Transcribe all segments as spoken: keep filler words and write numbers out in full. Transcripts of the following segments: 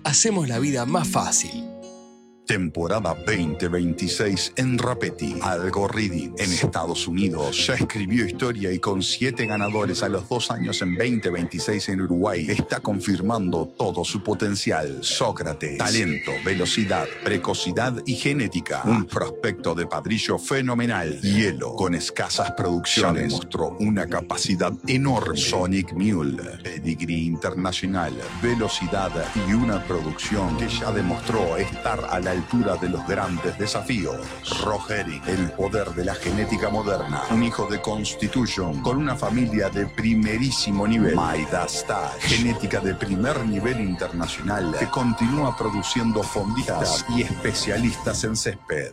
hacemos la vida más fácil. Temporada veinte veintiséis en Rapeti. Algo Reading en Estados Unidos ya escribió historia y con siete ganadores a los dos años en veinte veintiséis en Uruguay está confirmando todo su potencial. Sócrates, talento, velocidad, precocidad y genética. Un prospecto de padrillo fenomenal. Hielo, con escasas producciones, demostró una capacidad enorme. Sonic Mule, pedigrí internacional, velocidad y una producción que ya demostró estar a la altura de los grandes desafíos. Rogerick, el poder de la genética moderna. Un hijo de Constitution con una familia de primerísimo nivel. Midas Touch, genética de primer nivel internacional que continúa produciendo fondistas y especialistas en césped.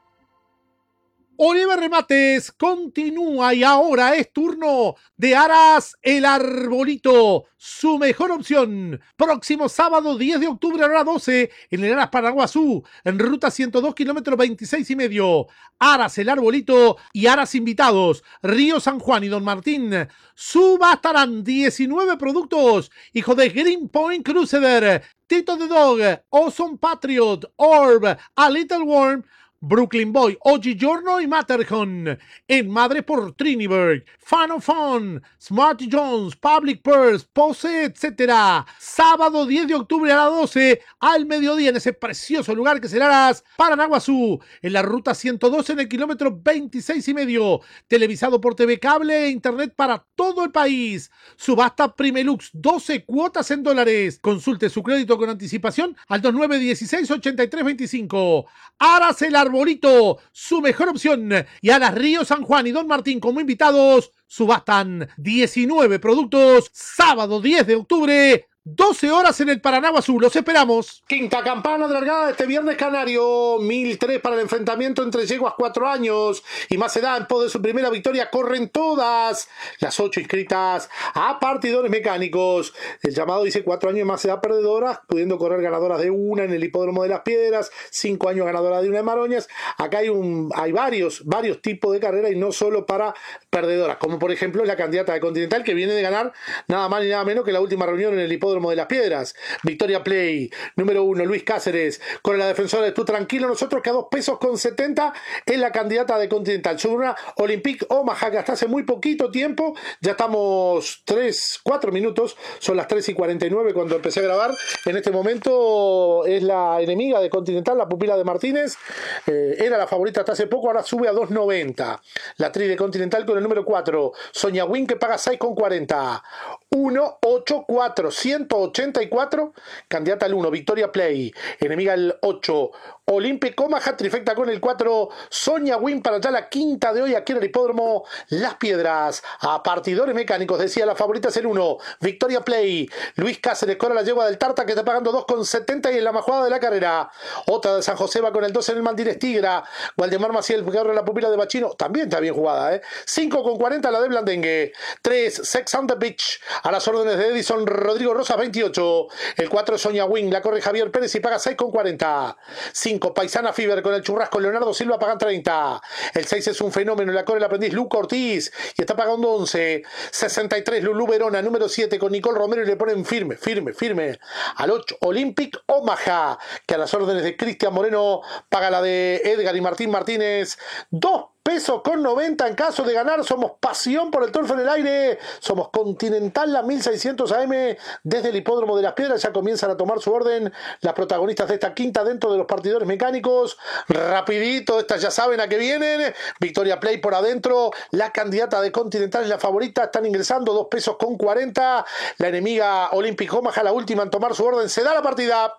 Oliver Remates continúa y ahora es turno de Aras El Arbolito, su mejor opción. Próximo sábado diez de octubre a la hora doce en el Aras Paraguazú, en ruta ciento dos, kilómetros veintiséis y medio. Aras El Arbolito y Aras invitados, Río San Juan y Don Martín. Subastarán diecinueve productos, hijo de Green Point Crusader, Tito the Dog, Awesome Patriot, Orb, A Little Worm, Brooklyn Boy, Oggigiorno y Matterhorn. En Madre por Triniberg, Fan of Fun, Smart Jones, Public Purse, Pose, etcétera. Sábado diez de octubre a las doce, al mediodía, en ese precioso lugar que será Aras Paranaguazú, en la ruta ciento doce, en el kilómetro veintiséis y medio. Televisado por T V Cable e Internet para todo el país. Subasta Primelux, doce cuotas en dólares. Consulte su crédito con anticipación al dos nueve uno seis, ocho tres dos cinco. Aras El Arbolito, su mejor opción. Y Aras Río San Juan y Don Martín como invitados subastan diecinueve productos. Sábado diez de octubre, doce horas en el Paranaguazú. Los esperamos. Quinta campana de largada este viernes canario. mil tres para el enfrentamiento entre yeguas cuatro años y más edad. En pos de su primera victoria corren todas las ocho inscritas a partidores mecánicos. El llamado dice cuatro años y más edad perdedoras, pudiendo correr ganadoras de una en el Hipódromo de las Piedras, cinco años ganadoras de una en Maroñas. Acá hay, un, hay varios, varios tipos de carreras y no solo para perdedoras, como por ejemplo la candidata de Continental, que viene de ganar nada más ni nada menos que la última reunión en el Hipódromo de las Piedras. Victoria Play, número uno, Luis Cáceres, con la defensora de Tú Tranquilo, nosotros que a dos pesos con setenta es la candidata de Continental. Sobre una Olympique Omaha que hasta hace muy poquito tiempo, ya estamos tres, cuatro minutos, son las tres y cuarenta y nueve cuando empecé a grabar. En este momento es la enemiga de Continental, la pupila de Martínez. Eh, era la favorita hasta hace poco, ahora sube a dos noventa. La tri de Continental con el número cuatro, Sonia Win, que paga seis con cuarenta. uno ocho cuatro, ciento ochenta y cuatro, candidata al uno, Victoria Play, enemiga el ocho, Olympic Omaha, trifecta con el cuatro, Sonia Win para ya la quinta de hoy aquí en el Hipódromo Las Piedras. A partidores mecánicos, decía la favorita es el uno, Victoria Play. Luis Cáceres corre la yegua del Tarta que está pagando dos con setenta y en la más jugada de la carrera. Otra de San José va con el dos en el Maldines Tigra. Waldemar Maciel que abre la pupila de Bachino, también está bien jugada, ¿eh? cinco con cuarenta la de Blandengue. tres, Sex on the Beach, a las órdenes de Edison Rodrigo Rosas veintiocho. El cuatro, Sonia Wing, la corre Javier Pérez y paga seis con cuarenta. cinco, Paisana Fiber con el churrasco Leonardo Silva pagan treinta. El seis es un fenómeno, la corre el aprendiz Luca Ortiz y está pagando once. sesenta y tres, Lulú Verona, número siete con Nicole Romero y le ponen firme, firme, firme. Al ocho, Olympic Omaha, que a las órdenes de Cristian Moreno paga la de Edgar y Martín Martínez. dos pesos con noventa en caso de ganar. Somos pasión por el turf en el aire. Somos Continental, la mil seiscientos A M desde el Hipódromo de las Piedras. Ya comienzan a tomar su orden las protagonistas de esta quinta dentro de los partidores mecánicos. Rapidito, estas ya saben a qué vienen. Victoria Play por adentro. La candidata de Continental es la favorita. Están ingresando dos pesos con cuarenta. La enemiga Olympic Omaha, la última en tomar su orden. Se da la partida.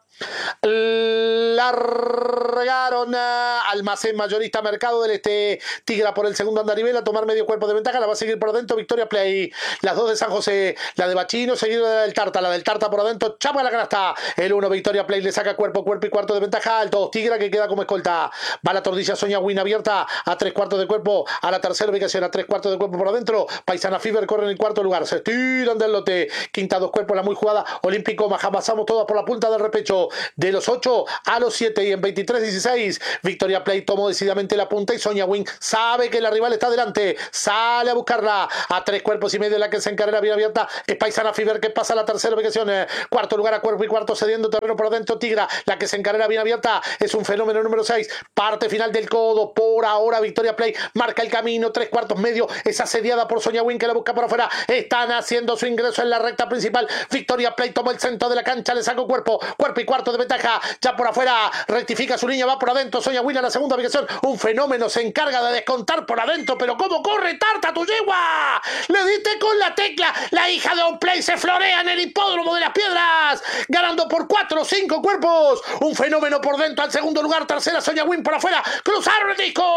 Largaron Almacén Mayorista Mercado del Este. Tigra por el segundo andarivel a tomar medio cuerpo de ventaja. La va a seguir por adentro Victoria Play. Las dos de San José. La de Bachino seguida de la del Tarta. La del Tarta por adentro. Chapa la canasta. El uno Victoria Play le saca cuerpo, cuerpo y cuarto de ventaja. El dos Tigra que queda como escolta. Va la tordilla Sonia Win abierta a tres cuartos de cuerpo. A la tercera ubicación a tres cuartos de cuerpo por adentro. Paisana Fiber corre en el cuarto lugar. Se estiran del lote. Quinta dos cuerpos. La muy jugada. Olímpico Omaha. Pasamos todas por la punta del repecho. De los ocho a los siete y en veintitrés dieciséis Victoria Play tomó decididamente la punta y Sonia Wing sabe que la rival está delante, sale a buscarla, a tres cuerpos y medio la que se encarrera bien abierta, es Paisana Fever que pasa a la tercera ubicación, eh, cuarto lugar a cuerpo y cuarto cediendo terreno por dentro Tigra, la que se encarrera bien abierta, es un fenómeno número seis, parte final del codo, por ahora Victoria Play marca el camino, tres cuartos medio, es asediada por Sonia Win que la busca por afuera, están haciendo su ingreso en la recta principal, Victoria Play tomó el centro de la cancha, le sacó cuerpo, cuerpo y cuarto de ventaja, ya por afuera, rectifica su línea, va por adentro, Sonia Win a la segunda ubicación, un fenómeno se encarga de descontar por adentro, pero ¿cómo corre Tarta tu yegua? Le diste con la tecla, la hija de Play se florea en el hipódromo de las Piedras, ganando por cuatro o cinco cuerpos, un fenómeno por dentro al segundo lugar, tercera Sonia Win por afuera, cruzaron el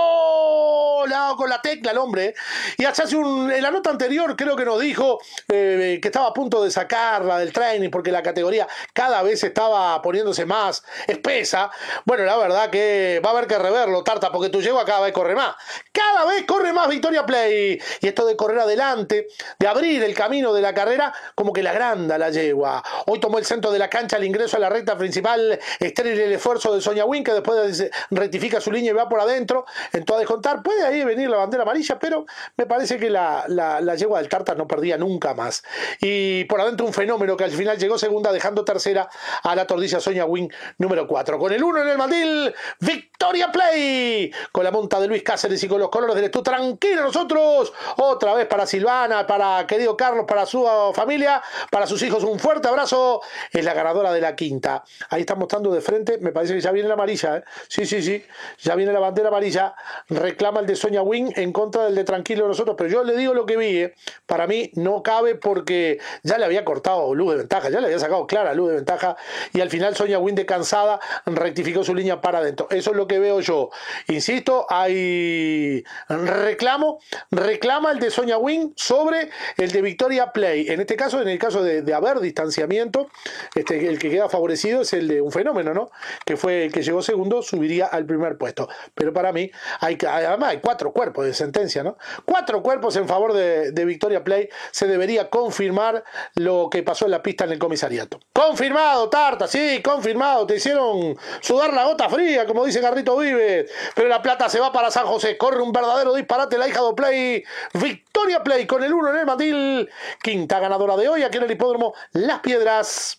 disco, le ha dado con la tecla el hombre, y hace un, en la nota anterior creo que nos dijo eh, que estaba a punto de sacarla del training porque la categoría cada vez estaba poniéndose más espesa. Bueno, la verdad que va a haber que reverlo, Tarta, porque tu yegua cada vez corre más, cada vez corre más Victoria Play, y esto de correr adelante, de abrir el camino de la carrera, como que la agranda la yegua. Hoy tomó el centro de la cancha al ingreso a la recta principal, estéril el esfuerzo de Sonia Win, que después rectifica su línea y va por adentro, en todo a descontar, puede ahí venir la bandera amarilla, pero me parece que la, la, la yegua del Tarta no perdía nunca más, y por adentro un fenómeno que al final llegó segunda, dejando tercera a la tordilla Sonia Win número cuatro, con el uno en el mandil, Victoria Play, con la monta de Luis Cáceres y con los colores del Estú, tranquilo nosotros, otra vez para Silvana, para querido Carlos, para su familia, para sus hijos, un fuerte abrazo, es la ganadora de la quinta, ahí está mostrando de frente, me parece que ya viene la amarilla, ¿eh? sí, sí, sí, ya viene la bandera amarilla, reclama el de Sonia Win en contra del de tranquilo nosotros, pero yo le digo lo que vi, ¿eh? Para mí no cabe porque ya le había cortado luz de ventaja, ya le había sacado clara luz de ventaja, y al final Sonia Win de cansada rectificó su línea para adentro, eso es lo que veo yo, insisto, hay reclamo, reclama el de Sonia Win sobre el de Victoria Play, en este caso, en el caso de, de haber distanciamiento, este, el que queda favorecido es el de un fenómeno, ¿no? Que fue el que llegó segundo, subiría al primer puesto, pero para mí, hay, además hay cuatro cuerpos de sentencia, ¿no? Cuatro cuerpos en favor de, de Victoria Play, se debería confirmar lo que pasó en la pista en el comisariato. Confirmado, Tarta, sí, confirmado, te hicieron sudar la gota fría, como dice Garrito Vives, pero la plata se va para San José, corre un verdadero disparate la hija de Play, Victoria Play con el uno en el mandil, quinta ganadora de hoy aquí en el hipódromo Las Piedras.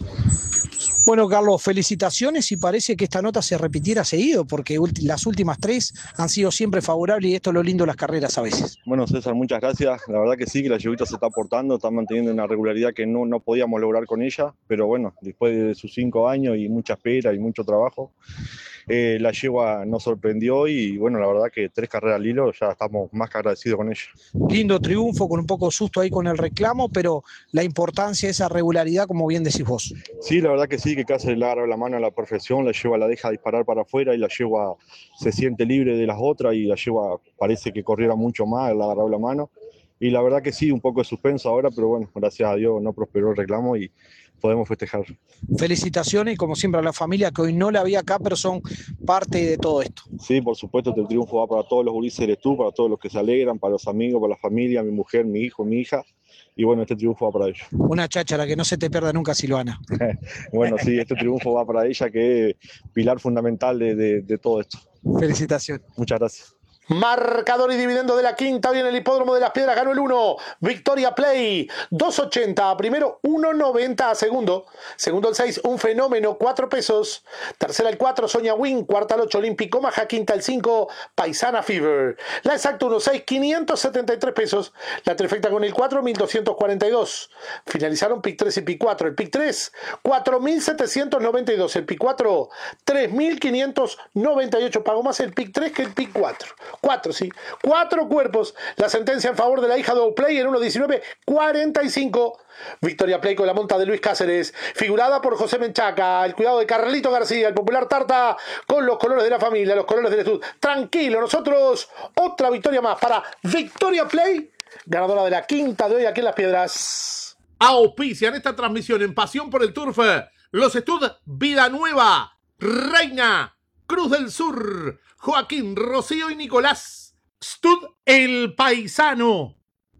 Bueno, Carlos, felicitaciones, y parece que esta nota se repitiera seguido, porque ulti- las últimas tres han sido siempre favorables, y esto es lo lindo de las carreras a veces. Bueno, César, muchas gracias. La verdad que sí, que la yeguita se está aportando, está manteniendo una regularidad que no, no podíamos lograr con ella, pero bueno, después de sus cinco años y mucha espera y mucho trabajo, eh, la yegua nos sorprendió, y bueno, la verdad que tres carreras al hilo ya estamos más que agradecidos con ella. Lindo triunfo, con un poco de susto ahí con el reclamo, pero la importancia de esa regularidad, como bien decís vos. Sí, la verdad que sí, que Cáceres le agarra la mano a la perfección, la yegua la deja disparar para afuera y la yegua se siente libre de las otras, y la yegua parece que corriera mucho más, le agarró la mano, y la verdad que sí, un poco de suspenso ahora, pero bueno, gracias a Dios no prosperó el reclamo y podemos festejar. Felicitaciones, y como siempre a la familia, que hoy no la vi acá, pero son parte de todo esto. Sí, por supuesto, este triunfo va para todos los gurises del Estú, para todos los que se alegran, para los amigos, para la familia, mi mujer, mi hijo, mi hija, y bueno, este triunfo va para ellos. Una cháchara que no se te pierda nunca, Silvana. Bueno, sí, este triunfo va para ella, que es pilar fundamental de, de, de todo esto. Felicitaciones. Muchas gracias. Marcador y dividendo de la quinta, viene el hipódromo de Las Piedras, ganó el uno, Victoria Play, dos ochenta a primero, uno noventa a segundo, segundo el seis, un fenómeno, cuatro pesos, tercera el cuatro, Sonia Win, cuarta el ocho, Olympic Omaha, quinta el cinco, Paisana Fever, la exacta uno seis, quinientos setenta y tres pesos, la trifecta con el cuatro, mil doscientos cuarenta y dos, finalizaron Pic tres y Pic cuatro, el Pic tres, cuatro mil setecientos noventa y dos, el Pic cuatro, tres mil quinientos noventa y ocho, pagó más el Pic tres que el Pic cuatro. Cuatro, sí. Cuatro cuerpos. La sentencia en favor de la hija de O'Play en uno diecinueve cuarenta y cinco. Victoria Play con la monta de Luis Cáceres, figurada por José Menchaca, el cuidado de Carlito García, el popular Tarta, con los colores de la familia, los colores del Estud. Tranquilo, nosotros, otra victoria más para Victoria Play, ganadora de la quinta de hoy aquí en Las Piedras. Auspician esta transmisión en Pasión por el Turf, los Estud Vida Nueva, Reina, Cruz del Sur, Joaquín, Rocío y Nicolás, Stud El Paisano,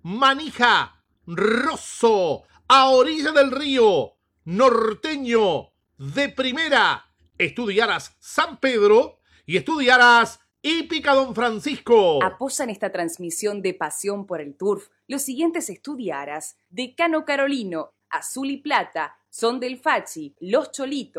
Manija, Rosso, A Orilla del Río, Norteño, De Primera, Estudiaras San Pedro y Estudiaras Hípica Don Francisco. Apoyan esta transmisión de pasión por el turf los siguientes estudiaras: Decano Carolino, Azul y Plata, Son del Fachi, Los Cholitos.